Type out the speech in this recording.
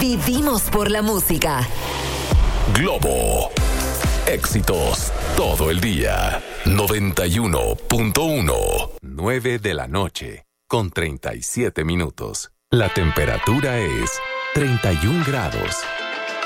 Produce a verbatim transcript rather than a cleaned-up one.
Vivimos por la música. Globo. Éxitos todo el día. noventa y uno punto uno. nueve de la noche, con treinta y siete minutos. La temperatura es treinta y un grados.